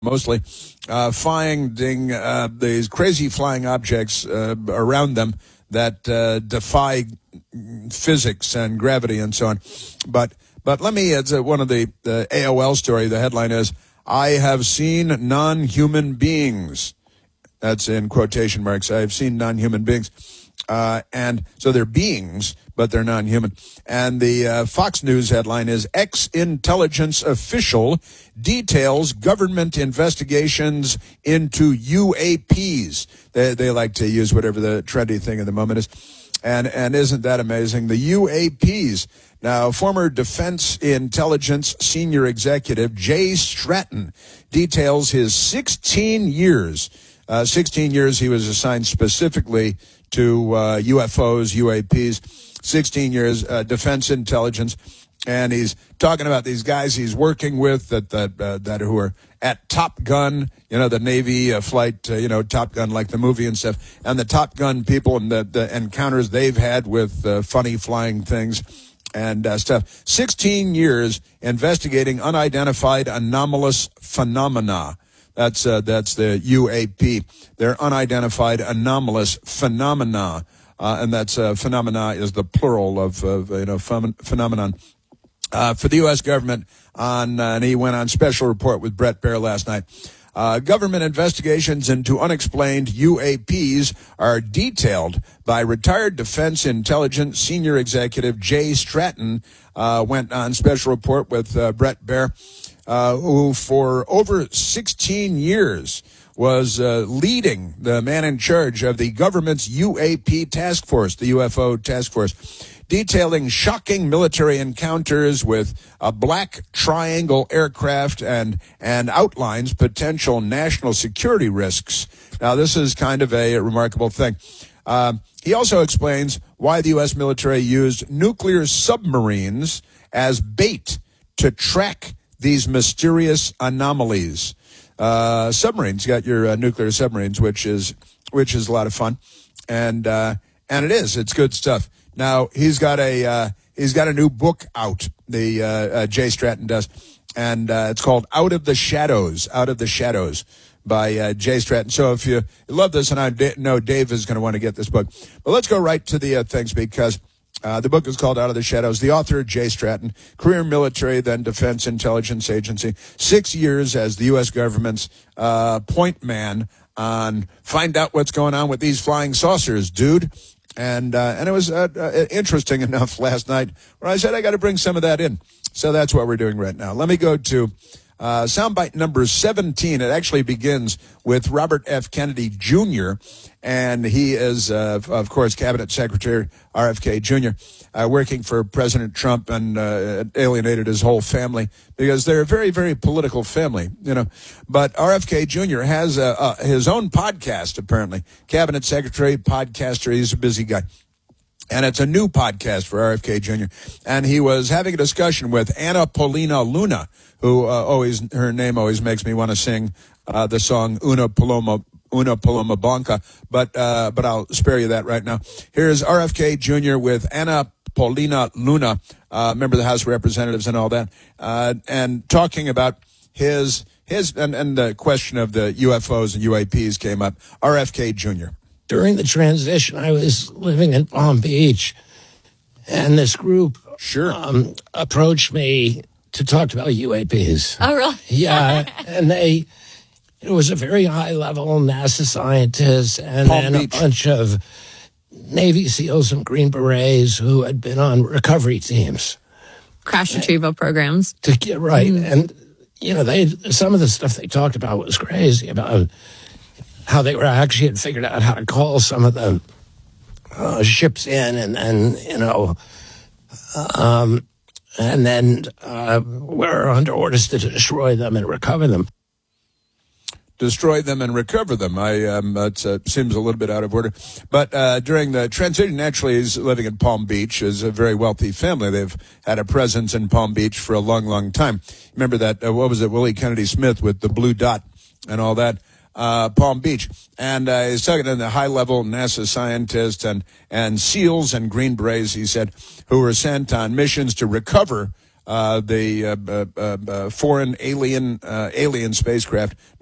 mostly, finding these crazy flying objects around them that defy physics and gravity and so on. But let me, it's one of the AOL story, the headline is, "I have seen non-human beings." That's in quotation marks. I have seen non-human beings. And so they're beings, but they're non-human. And the Fox News headline is, "Ex-intelligence official details government investigations into UAPs." They like to use whatever the trendy thing of the moment is. And isn't that amazing? The UAPs. Now, former Defense Intelligence senior executive Jay Stratton details his 16 years. 16 years he was assigned specifically to UFOs, UAPs, 16 years defense intelligence, and he's talking about these guys he's working with that who are at Top Gun, the Navy flight, Top Gun like the movie and stuff, and the Top Gun people and the encounters they've had with funny flying things and stuff. 16 years investigating unidentified anomalous phenomena. That's the UAP. They're unidentified anomalous phenomena, and that's phenomena is the plural of phenomenon. For the U.S. government, and he went on special report with Brett Baer last night. Government investigations into unexplained UAPs are detailed by retired Defense Intelligence senior executive Jay Stratton. Went on special report with Brett Baer. Who for over 16 years was leading the man in charge of the government's UAP task force, the UFO task force, detailing shocking military encounters with a black triangle aircraft and outlines potential national security risks. Now, this is kind of a remarkable thing. He also explains why the U.S. military used nuclear submarines as bait to track these mysterious anomalies. Submarines, you got your nuclear submarines, which is a lot of fun, and it's good stuff. Now he's got a new book out. The Jay Stratton does, and it's called Out of the Shadows by Jay Stratton. So if you love this, and I know Dave is going to want to get this book, but let's go right to the things because. The book is called Out of the Shadows. The author, Jay Stratton, career military, then Defense Intelligence Agency, 6 years as the U.S. government's point man on find out what's going on with these flying saucers, dude. And it was interesting enough last night where I said I got to bring some of that in. So that's what we're doing right now. Let me go to soundbite number 17. It actually begins with Robert F. Kennedy Jr., and he is, of course, Cabinet Secretary RFK Jr., working for President Trump and alienated his whole family because they're a very, very political family, But RFK Jr. has his own podcast, apparently. Cabinet Secretary, podcaster, he's a busy guy. And it's a new podcast for RFK Jr. And he was having a discussion with Anna Paulina Luna, who her name always makes me want to sing the song Una Paloma Blanca, but I'll spare you that right now. Here's RFK Jr. with Anna Paulina Luna, member of the House of Representatives and all that, and talking about his and the question of the UFOs and UAPs came up. RFK Jr. During the transition, I was living in Palm Beach, and this group approached me to talk about UAPs. Oh, really? Yeah, and it was a very high-level NASA scientist and then a bunch of Navy SEALs and Green Berets who had been on recovery teams. Crash retrieval programs. To get right. And, some of the stuff they talked about was crazy about how they had figured out how to call some of the ships in and then we're under orders to destroy them and recover them. Destroy them and recover them. It seems a little bit out of order. But during the transition, naturally, he's living in Palm Beach. Is a very wealthy family. They've had a presence in Palm Beach for a long, long time. Remember that, Willie Kennedy Smith with the blue dot and all that? Palm Beach. And he's talking to the high-level NASA scientists and SEALs and Green Berets, he said, who were sent on missions to recover the foreign alien spacecraft.